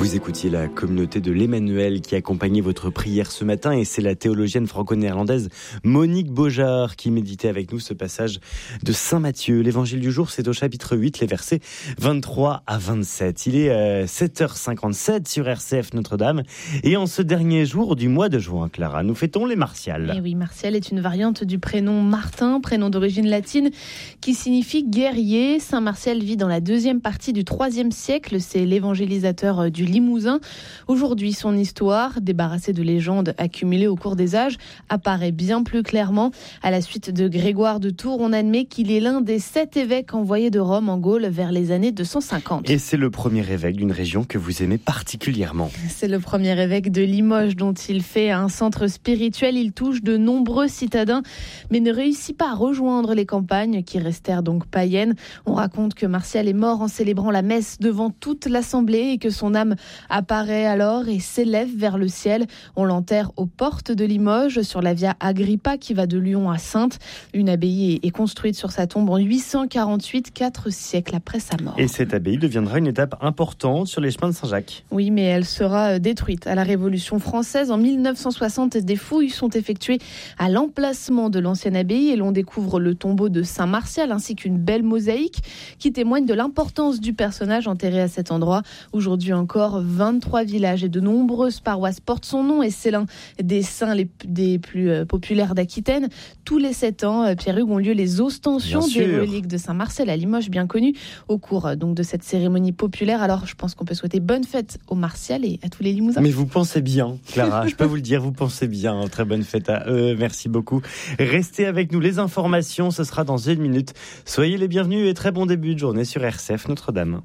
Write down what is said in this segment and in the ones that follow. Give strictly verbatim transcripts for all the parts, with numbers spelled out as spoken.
Vous écoutiez la communauté de l'Emmanuel qui accompagnait votre prière ce matin et c'est la théologienne franco-néerlandaise Monique Beaujard qui méditait avec nous ce passage de Saint Matthieu. L'évangile du jour, c'est au chapitre huit, les versets vingt-trois à vingt-sept. Il est euh, sept heures cinquante-sept sur R C F Notre-Dame et en ce dernier jour du mois de juin, Clara, nous fêtons les Martials. Et oui, Martial est une variante du prénom Martin, prénom d'origine latine qui signifie guerrier. Saint Martial vit dans la deuxième partie du troisième siècle, c'est l'évangélisateur du Limousin. Aujourd'hui, son histoire, débarrassée de légendes accumulées au cours des âges, apparaît bien plus clairement. À la suite de Grégoire de Tours, on admet qu'il est l'un des sept évêques envoyés de Rome en Gaule vers les années deux cent cinquante. Et c'est le premier évêque d'une région que vous aimez particulièrement. C'est le premier évêque de Limoges dont il fait un centre spirituel. Il touche de nombreux citadins, mais ne réussit pas à rejoindre les campagnes qui restèrent donc païennes. On raconte que Martial est mort en célébrant la messe devant toute l'assemblée et que son âme apparaît alors et s'élève vers le ciel. On l'enterre aux portes de Limoges, sur la Via Agrippa qui va de Lyon à Saintes. Une abbaye est construite sur sa tombe en huit cent quarante-huit, quatre siècles après sa mort. Et cette abbaye deviendra une étape importante sur les chemins de Saint-Jacques. Oui, mais elle sera détruite à la Révolution française. En mille neuf cent soixante, des fouilles sont effectuées à l'emplacement de l'ancienne abbaye et l'on découvre le tombeau de Saint Martial ainsi qu'une belle mosaïque qui témoigne de l'importance du personnage enterré à cet endroit. Aujourd'hui encore, vingt-trois villages et de nombreuses paroisses portent son nom et c'est l'un des saints les, des plus euh, populaires d'Aquitaine. Tous les sept ans, euh, Pierre-Hugues, ont lieu les ostensions des reliques de Saint Martial à Limoges, bien connu, au cours euh, donc, de cette cérémonie populaire. Alors, je pense qu'on peut souhaiter bonne fête aux Martial et à tous les Limousins. Mais vous pensez bien, Clara, je peux vous le dire, vous pensez bien. Très bonne fête à eux, merci beaucoup. Restez avec nous, les informations, ce sera dans une minute. Soyez les bienvenus et très bon début de journée sur R C F Notre-Dame.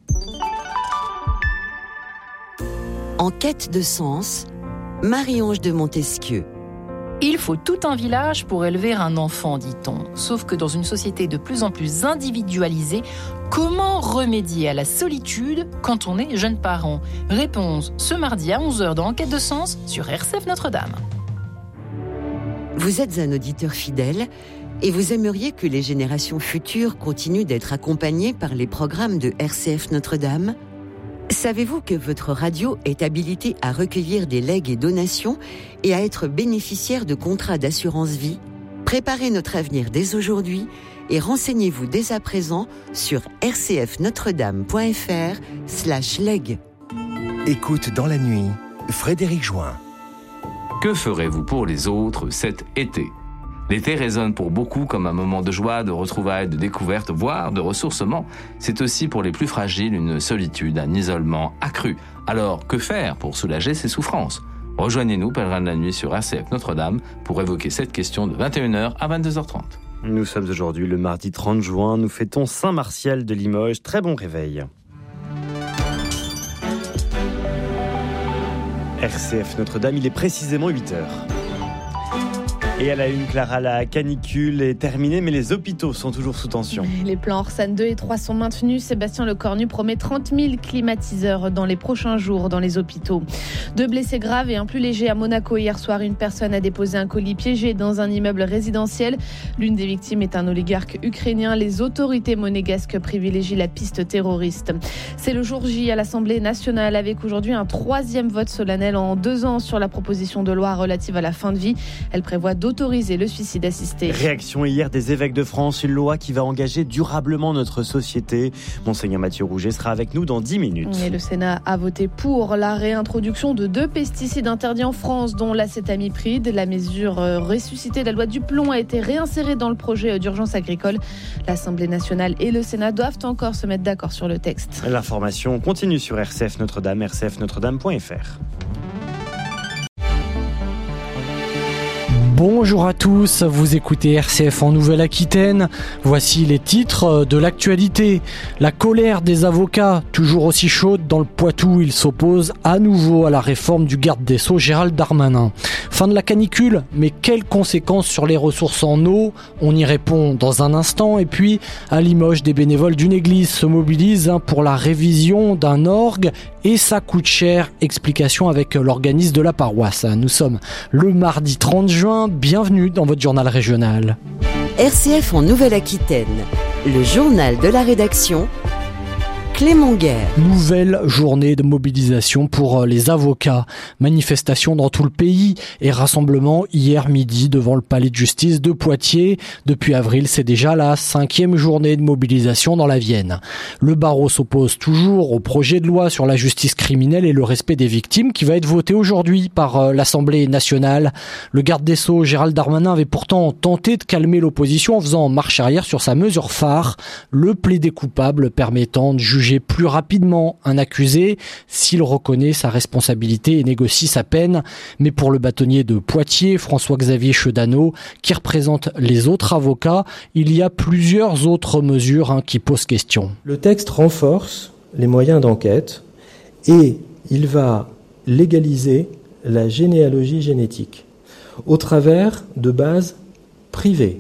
En quête de sens, Marie-Ange de Montesquieu. Il faut tout un village pour élever un enfant, dit-on. Sauf que dans une société de plus en plus individualisée, comment remédier à la solitude quand on est jeune parent ? Réponse ce mardi à onze heures dans En quête de sens sur R C F Notre-Dame. Vous êtes un auditeur fidèle et vous aimeriez que les générations futures continuent d'être accompagnées par les programmes de R C F Notre-Dame ? Savez-vous que votre radio est habilitée à recueillir des legs et donations et à être bénéficiaire de contrats d'assurance vie ? Préparez notre avenir dès aujourd'hui et renseignez-vous dès à présent sur rcfnotredame.fr slash leg. Écoute dans la nuit, Frédéric Join. Que ferez-vous pour les autres cet été ? L'été résonne pour beaucoup comme un moment de joie, de retrouvailles, de découverte, voire de ressourcement. C'est aussi pour les plus fragiles une solitude, un isolement accru. Alors, que faire pour soulager ces souffrances ? Rejoignez-nous, pèlerins de la nuit sur R C F Notre-Dame, pour évoquer cette question de vingt et une heures à vingt-deux heures trente. Nous sommes aujourd'hui le mardi trente juin, nous fêtons Saint Martial de Limoges. Très bon réveil. R C F Notre-Dame, il est précisément huit heures. Et à la une, Clara, la canicule est terminée, mais les hôpitaux sont toujours sous tension. Les plans Orsan deux et trois sont maintenus. Sébastien Lecornu promet trente mille climatiseurs dans les prochains jours dans les hôpitaux. Deux blessés graves et un plus léger à Monaco. Hier soir, une personne a déposé un colis piégé dans un immeuble résidentiel. L'une des victimes est un oligarque ukrainien. Les autorités monégasques privilégient la piste terroriste. C'est le jour J à l'Assemblée nationale avec aujourd'hui un troisième vote solennel en deux ans sur la proposition de loi relative à la fin de vie. Elle prévoit d'autoriser le suicide assisté. Réaction hier des évêques de France, une loi qui va engager durablement notre société. Monseigneur Mathieu Rouget sera avec nous dans dix minutes. Et le Sénat a voté pour la réintroduction de deux pesticides interdits en France, dont l'acétamipride. La mesure ressuscitée de la loi du plomb a été réinsérée dans le projet d'urgence agricole. L'Assemblée nationale et le Sénat doivent encore se mettre d'accord sur le texte. L'information continue sur R C F Notre-Dame, r c f notre dame point f r. Bonjour à tous, vous écoutez R C F en Nouvelle-Aquitaine. Voici les titres de l'actualité. La colère des avocats, toujours aussi chaude dans le Poitou. Ils s'opposent à nouveau à la réforme du garde des Sceaux Gérald Darmanin. Fin de la canicule, mais quelles conséquences sur les ressources en eau ? On y répond dans un instant. Et puis, à Limoges, des bénévoles d'une église se mobilisent pour la révision d'un orgue et ça coûte cher. Explication avec l'organisme de la paroisse. Nous sommes le mardi trente juin. Bienvenue dans votre journal régional. R C F en Nouvelle-Aquitaine, le journal de la rédaction, Clément Guerre. Nouvelle journée de mobilisation pour les avocats. Manifestation dans tout le pays et rassemblement hier midi devant le palais de justice de Poitiers. Depuis avril, c'est déjà la cinquième journée de mobilisation dans la Vienne. Le barreau s'oppose toujours au projet de loi sur la justice criminelle et le respect des victimes qui va être voté aujourd'hui par l'Assemblée nationale. Le garde des Sceaux, Gérald Darmanin, avait pourtant tenté de calmer l'opposition en faisant marche arrière sur sa mesure phare, le plaidé coupable permettant de juger plus rapidement un accusé s'il reconnaît sa responsabilité et négocie sa peine. Mais pour le bâtonnier de Poitiers, François-Xavier Chedaneau, qui représente les autres avocats, il y a plusieurs autres mesures hein, qui posent question. Le texte renforce les moyens d'enquête et il va légaliser la généalogie génétique au travers de bases privées.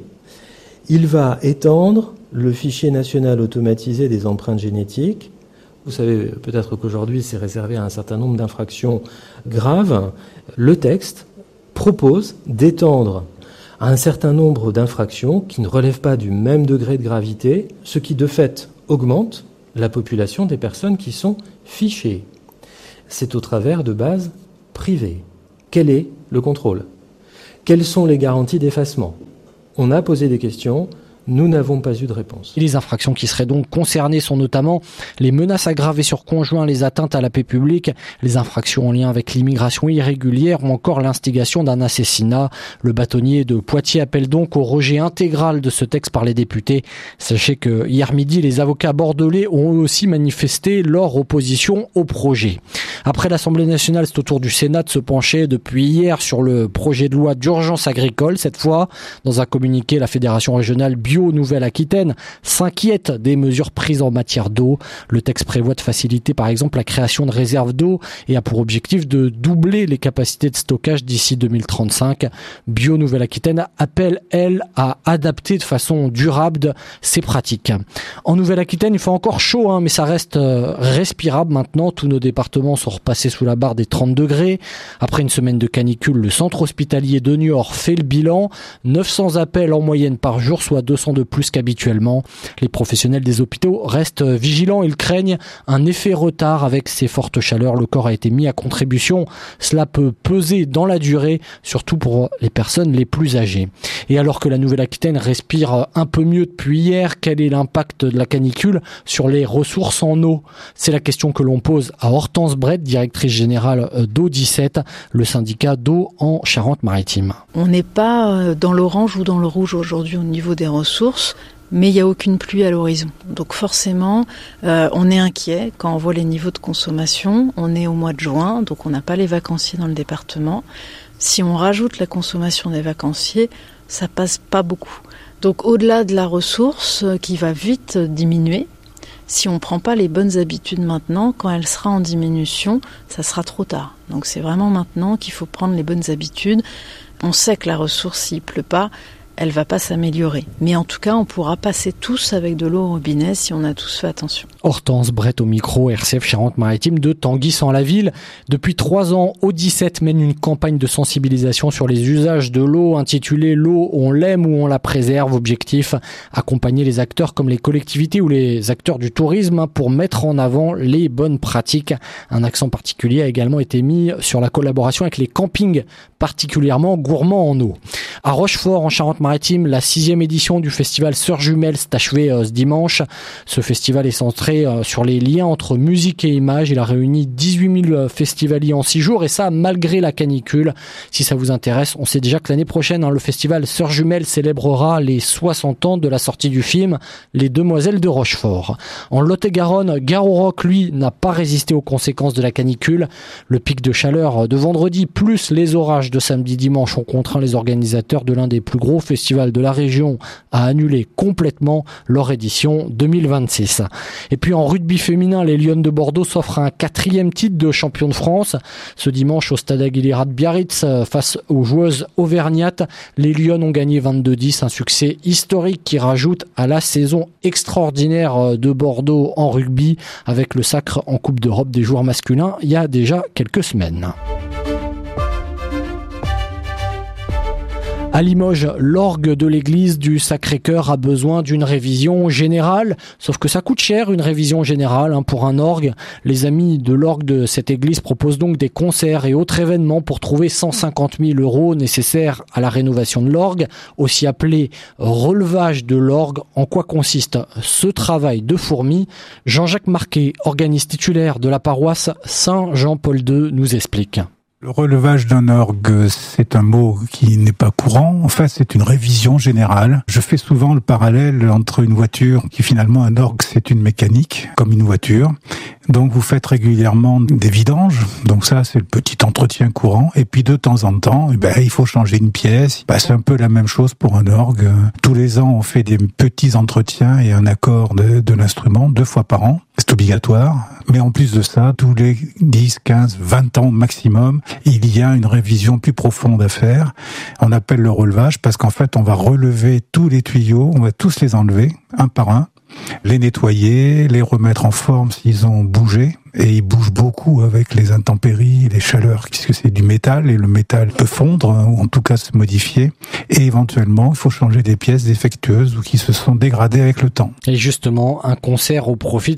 Il va étendre le fichier national automatisé des empreintes génétiques. Vous savez peut-être qu'aujourd'hui c'est réservé à un certain nombre d'infractions graves. Le texte propose d'étendre à un certain nombre d'infractions qui ne relèvent pas du même degré de gravité, ce qui de fait augmente la population des personnes qui sont fichées. C'est au travers de bases privées. Quel est le contrôle ? Quelles sont les garanties d'effacement ? On a posé des questions. Nous n'avons pas eu de réponse. Et les infractions qui seraient donc concernées sont notamment les menaces aggravées sur conjoint, les atteintes à la paix publique, les infractions en lien avec l'immigration irrégulière ou encore l'instigation d'un assassinat. Le bâtonnier de Poitiers appelle donc au rejet intégral de ce texte par les députés. Sachez que hier midi, les avocats bordelais ont aussi manifesté leur opposition au projet. Après l'Assemblée nationale, c'est au tour du Sénat de se pencher depuis hier sur le projet de loi d'urgence agricole. Cette fois, dans un communiqué, la Fédération régionale bio Nouvelle-Aquitaine s'inquiète des mesures prises en matière d'eau. Le texte prévoit de faciliter par exemple la création de réserves d'eau et a pour objectif de doubler les capacités de stockage d'ici deux mille trente-cinq. Bio Nouvelle-Aquitaine appelle, elle, à adapter de façon durable ces pratiques. En Nouvelle-Aquitaine, il fait encore chaud, hein, mais ça reste respirable maintenant. Tous nos départements sont repassés sous la barre des trente degrés. Après une semaine de canicule, le centre hospitalier de Niort fait le bilan. neuf cents appels en moyenne par jour, soit deux cents de plus qu'habituellement. Les professionnels des hôpitaux restent vigilants. Ils craignent un effet retard avec ces fortes chaleurs. Le corps a été mis à contribution. Cela peut peser dans la durée, surtout pour les personnes les plus âgées. Et alors que la Nouvelle-Aquitaine respire un peu mieux depuis hier, quel est l'impact de la canicule sur les ressources en eau ? C'est la question que l'on pose à Hortense Brett, directrice générale d'Eau dix-sept, le syndicat d'eau en Charente-Maritime. On n'est pas dans l'orange ou dans le rouge aujourd'hui au niveau des ressources. Source, mais il n'y a aucune pluie à l'horizon. Donc forcément, euh, on est inquiet quand on voit les niveaux de consommation. On est au mois de juin, donc on n'a pas les vacanciers dans le département. Si on rajoute la consommation des vacanciers, ça passe pas beaucoup. Donc au-delà de la ressource euh, qui va vite diminuer, si on ne prend pas les bonnes habitudes maintenant, quand elle sera en diminution, ça sera trop tard. Donc c'est vraiment maintenant qu'il faut prendre les bonnes habitudes. On sait que la ressource, s'il ne pleut pas, elle va pas s'améliorer. Mais en tout cas, on pourra passer tous avec de l'eau au robinet si on a tous fait attention. Hortense Brett au micro, R C F Charente-Maritime de Tanguy-sans-la-Ville. Depuis trois ans, Eau dix-sept mène une campagne de sensibilisation sur les usages de l'eau intitulée « L'eau, on l'aime ou on la préserve ». Objectif, accompagner les acteurs comme les collectivités ou les acteurs du tourisme pour mettre en avant les bonnes pratiques. Un accent particulier a également été mis sur la collaboration avec les campings, particulièrement gourmands en eau. À Rochefort, en Charente-Maritime, la sixième édition du festival Sœurs Jumelles s'est achevée euh, ce dimanche. Ce festival est centré euh, sur les liens entre musique et image. Il a réuni dix-huit mille festivaliers en six jours et ça malgré la canicule. Si ça vous intéresse, on sait déjà que l'année prochaine, hein, le festival Sœurs Jumelles célébrera les soixante ans de la sortie du film Les Demoiselles de Rochefort. En Lot-et-Garonne, Gare au Roc, lui, n'a pas résisté aux conséquences de la canicule. Le pic de chaleur de vendredi plus les orages de samedi-dimanche ont contraint les organisateurs de l'un des plus gros festivals de la région à annuler complètement leur édition deux mille vingt-six. Et puis en rugby féminin, les Lionnes de Bordeaux s'offrent un quatrième titre de champion de France. Ce dimanche au stade Aguilera de Biarritz face aux joueuses auvergnates, les Lionnes ont gagné vingt-deux dix, un succès historique qui rajoute à la saison extraordinaire de Bordeaux en rugby avec le sacre en Coupe d'Europe des joueurs masculins il y a déjà quelques semaines. À Limoges, l'orgue de l'église du Sacré-Cœur a besoin d'une révision générale. Sauf que ça coûte cher, une révision générale, hein, pour un orgue. Les amis de l'orgue de cette église proposent donc des concerts et autres événements pour trouver cent cinquante mille euros nécessaires à la rénovation de l'orgue, aussi appelé relevage de l'orgue. En quoi consiste ce travail de fourmi? Jean-Jacques Marquet, organiste titulaire de la paroisse Saint-Jean-Paul deux, nous explique. Le relevage d'un orgue, c'est un mot qui n'est pas courant. En fait, c'est une révision générale. Je fais souvent le parallèle entre une voiture, qui finalement, un orgue, c'est une mécanique, comme une voiture. Donc, vous faites régulièrement des vidanges. Donc ça, c'est le petit entretien courant. Et puis, de temps en temps, eh ben, il faut changer une pièce. Ben, c'est un peu la même chose pour un orgue. Tous les ans, on fait des petits entretiens et un accord de, de l'instrument, deux fois par an. C'est obligatoire. Mais en plus de ça, tous les dix, quinze, vingt ans maximum, il y a une révision plus profonde à faire. On appelle le relevage parce qu'en fait, on va relever tous les tuyaux, on va tous les enlever, un par un, les nettoyer, les remettre en forme s'ils ont bougé. Et ils bougent beaucoup avec les intempéries, les chaleurs, puisque c'est du métal, et le métal peut fondre, ou en tout cas se modifier. Et éventuellement, il faut changer des pièces défectueuses ou qui se sont dégradées avec le temps. Et justement, un concert au profit